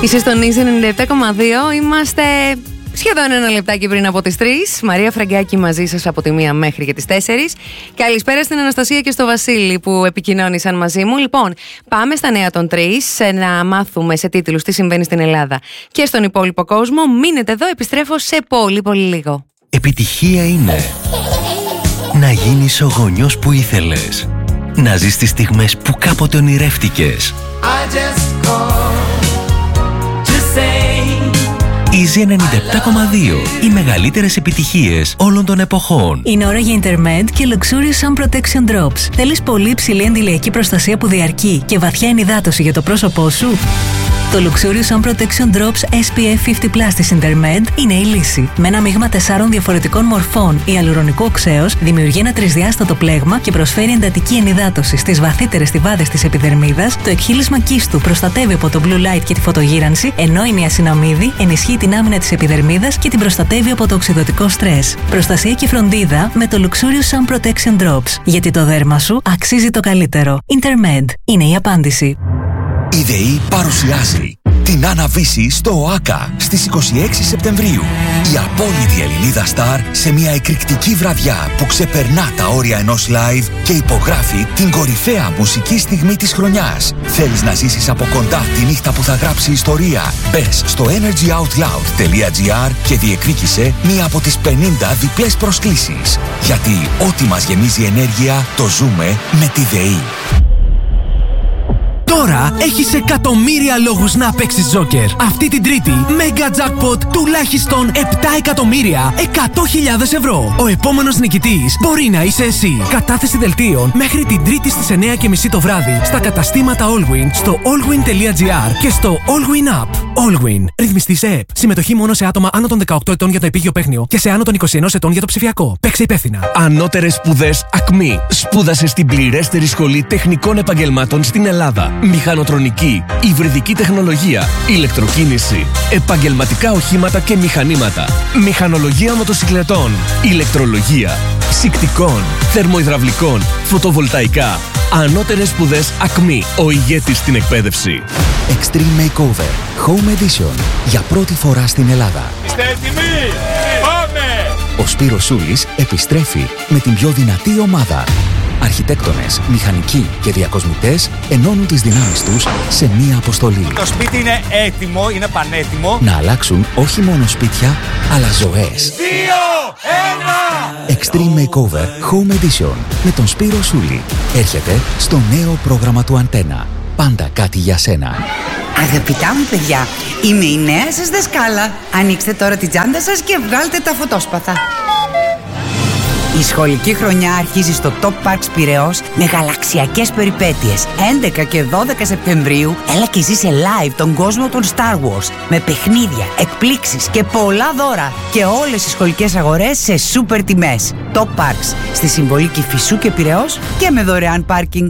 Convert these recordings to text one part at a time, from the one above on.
Είσαι στον Ίζη 97,2. Είμαστε σχεδόν ένα λεπτάκι πριν από τις 3. Μαρία Φραγκάκη μαζί σας από τη 1 μέχρι και τις 4. Καλησπέρα στην Αναστασία και στο Βασίλη που επικοινώνησαν μαζί μου. Λοιπόν, πάμε στα νέα των 3 να μάθουμε σε τίτλους τι συμβαίνει στην Ελλάδα και στον υπόλοιπο κόσμο. Μείνετε εδώ, επιστρέφω σε πολύ λίγο. Επιτυχία είναι να γίνεις ο γονιός που ήθελες, να ζεις τις στιγμές που κάποτε ονειρεύτηκες. Easy 97,2. Οι μεγαλύτερες επιτυχίες όλων των εποχών. Είναι ώρα για Intermed και Luxurious Sun Protection Drops. Θέλεις πολύ υψηλή αντιλιακή προστασία που διαρκεί και βαθιά ενυδάτωση για το πρόσωπό σου? Το Luxurious Sun Protection Drops SPF 50+ της Intermed είναι η λύση. Με ένα μείγμα 4 διαφορετικών μορφών ιαλουρονικού οξέως δημιουργεί ένα τρισδιάστατο πλέγμα και προσφέρει εντατική ενυδάτωση στις βαθύτερες στιβάδες της επιδερμίδας. Το εκχύλισμα κύστου προστατεύει από το blue light και τη φωτογύρανση, ενώ η νιασιναμίδη ενισχύει την άμυνα της επιδερμίδας και την προστατεύει από το οξυδωτικό στρες. Προστασία και φροντίδα με το Luxurious Sun Protection Drops. Γιατί το δέρμα σου αξίζει το καλύτερο. Intermed είναι η απάντηση. Η ΔΕΗ παρουσιάζει την Άννα-Βύση στο ΟΑΚΑ στις 26 Σεπτεμβρίου. Η απόλυτη Ελληνίδα στάρ σε μια εκρηκτική βραδιά που ξεπερνά τα όρια ενός live και υπογράφει την κορυφαία μουσική στιγμή της χρονιάς. Θέλεις να ζήσεις από κοντά τη νύχτα που θα γράψει ιστορία? Μπες στο energyoutloud.gr και διεκδίκησε μία από τις 50 διπλές προσκλήσεις. Γιατί ό,τι μας γεμίζει ενέργεια το ζούμε με τη ΔΕΗ. Τώρα έχεις εκατομμύρια λόγους να παίξεις Τζόκερ. Αυτή την Τρίτη, Mega Jackpot τουλάχιστον 7 εκατομμύρια 100.000 ευρώ. Ο επόμενος νικητής μπορεί να είσαι εσύ. Κατάθεση δελτίων μέχρι την Τρίτη στις 9:30 το βράδυ στα καταστήματα Allwyn, στο allwyn.gr και στο Allwyn App. Allwyn. Ρυθμιστή σε ΕΠ. Συμμετοχή μόνο σε άτομα άνω των 18 ετών για το επίγειο παίχνιο και σε άνω των 21 ετών για το ψηφιακό. Παίξε υπεύθυνα. Ανώτερες σπουδές ΑΚΜΗ. Σπούδασε στην πληρέστερη σχολή τεχνικών επαγγελμάτων στην Ελλάδα. Μηχανοτρονική, υβριδική τεχνολογία, ηλεκτροκίνηση, επαγγελματικά οχήματα και μηχανήματα, μηχανολογία μοτοσυκλετών, ηλεκτρολογία, ψυκτικών, θερμοϊδραυλικών, φωτοβολταϊκά. Ανώτερες σπουδές ΑΚΜΗ. Ο ηγέτης στην εκπαίδευση. Extreme Makeover Home Edition. Για πρώτη φορά στην Ελλάδα. Είστε έτοιμοι? Πάμε! Ο Σπύρος Σούλης επιστρέφει με την πιο δυνατή ομάδα. Αρχιτέκτονες, μηχανικοί και διακοσμητές ενώνουν τις δυνάμεις τους σε μία αποστολή. Το σπίτι είναι έτοιμο, είναι πανέτοιμο. Να αλλάξουν όχι μόνο σπίτια, αλλά ζωές. 2, 1! Extreme Makeover Home Edition με τον Σπύρο Σούλη. Έρχεται στο νέο πρόγραμμα του Αντένα. Πάντα κάτι για σένα. Αγαπητά μου παιδιά, είμαι η νέα σας δασκάλα. Ανοίξτε τώρα τη τσάντα σας και βγάλτε τα φωτόσπαθα. Η σχολική χρονιά αρχίζει στο Top Parks Πειραιώς με γαλαξιακές περιπέτειες. 11 και 12 Σεπτεμβρίου έλα και ζήσε live τον κόσμο των Star Wars με παιχνίδια, εκπλήξεις και πολλά δώρα. Και όλες οι σχολικές αγορές σε σούπερ τιμές. Top Parks στη Συμβολή Κηφισού και Πειραιώς και με δωρεάν πάρκινγκ.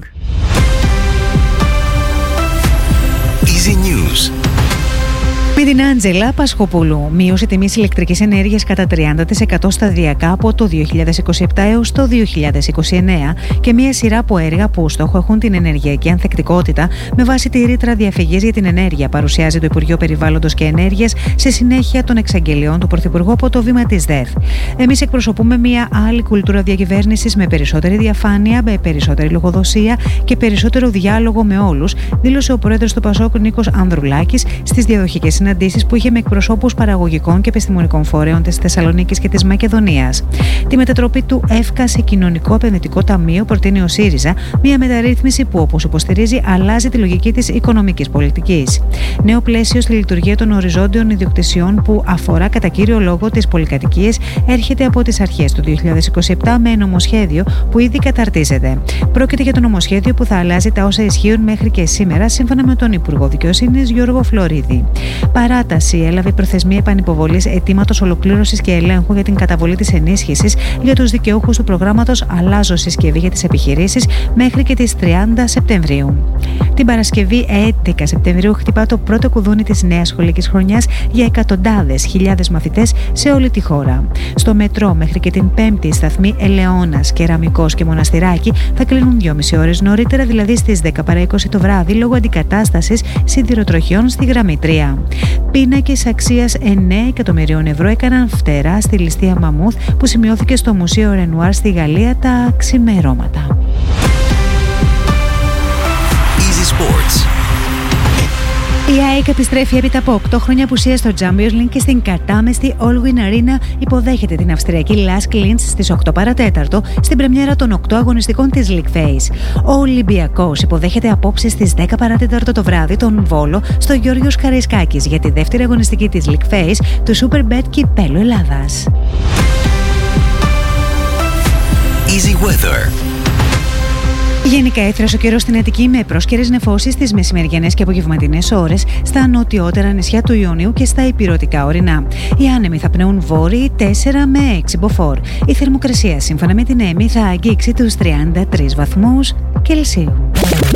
Easy News. Με την Άντζελα Πασχοπούλου, μείωση τιμής ηλεκτρικής ενέργειας κατά 30% σταδιακά από το 2027 έως το 2029 και μια σειρά από έργα που στόχο έχουν την ενεργειακή ανθεκτικότητα με βάση τη ρήτρα διαφυγής για την ενέργεια, παρουσιάζει το Υπουργείο Περιβάλλοντος και Ενέργειας σε συνέχεια των εξαγγελιών του Πρωθυπουργού από το βήμα της ΔΕΘ. Εμείς εκπροσωπούμε μια άλλη κουλτούρα διακυβέρνησης με περισσότερη διαφάνεια, με περισσότερη λογοδοσία και περισσότερο διάλογο με όλους, δήλωσε ο πρόεδρος του ΠΑΣΟΚ Νίκος Ανδρουλάκης στις διαδοχικές συναντήσεις που είχε με εκπροσώπους παραγωγικών και επιστημονικών φορέων της Θεσσαλονίκης και της Μακεδονίας. Τη μετατροπή του ΕΦΚΑ σε Κοινωνικό Επενδυτικό Ταμείο προτείνει ο ΣΥΡΙΖΑ, μια μεταρρύθμιση που, όπως υποστηρίζει, αλλάζει τη λογική της οικονομικής πολιτικής. Νέο πλαίσιο στη λειτουργία των οριζόντιων ιδιοκτησιών που αφορά κατά κύριο λόγο τις πολυκατοικίες έρχεται από τις αρχές του 2027 με νομοσχέδιο που ήδη καταρτίζεται. Πρόκειται για το νομοσχέδιο που θα αλλάζει τα όσα ισχύουν μέχρι και σήμερα, σύμφωνα με τον Υπουργό Δικαιοσύνης Γιώργο Φλωρίδη. παράταση έλαβε η προθεσμία επανυποβολής αιτήματος ολοκλήρωσης και ελέγχου για την καταβολή της ενίσχυσης για τους δικαιούχους του προγράμματος Αλλάζω συσκευή για τις επιχειρήσεις μέχρι και τις 30 Σεπτεμβρίου. Την Παρασκευή 11 Σεπτεμβρίου χτυπά το πρώτο κουδούνι της νέας σχολικής χρονιάς για εκατοντάδες χιλιάδες μαθητές σε όλη τη χώρα. Στο μετρό μέχρι και την 5η οι σταθμοί Ελαιώνας, Κεραμικός και Μοναστηράκι θα κλείνουν 2,5 ώρες νωρίτερα, δηλαδή στις 10 παρά 20 το βράδυ, λόγω αντικατάστασης σιδηροτροχιών στη γραμμή 3. Πίνακες αξίας 9 εκατομμυρίων ευρώ έκαναν φτερά στη ληστεία μαμούθ που σημειώθηκε στο Μουσείο Ρενουάρ στη Γαλλία τα ξημερώματα. Easy Sports. Η ΑΕΚ επιστρέφει έπειτα από 8 χρόνια απουσίας στο Champions League και στην κατάμεστη Allwyn Arena υποδέχεται την Αυστριακή Lask Linz στις 8 παρατέταρτο στην πρεμιέρα των 8 αγωνιστικών της League Phase. Ο Ολυμπιακός υποδέχεται απόψε στις 10 παρατέταρτο το βράδυ τον Βόλο στο Γιώργος Καραϊσκάκης για τη δεύτερη αγωνιστική της League Phase του Superbet Κυπέλλου Ελλάδας. Easy Weather. Γενικά έθρασε ο καιρός στην Αττική με πρόσκαιρες νεφώσεις στις μεσημεριανές και απογευματινές ώρες στα νοτιότερα νησιά του Ιωνίου και στα ηπειρωτικά ορεινά. Οι άνεμοι θα πνέουν βόρειοι 4 με 6 μποφόρ. Η θερμοκρασία σύμφωνα με την ΕΜΗ θα αγγίξει τους 33 βαθμούς Κελσίου.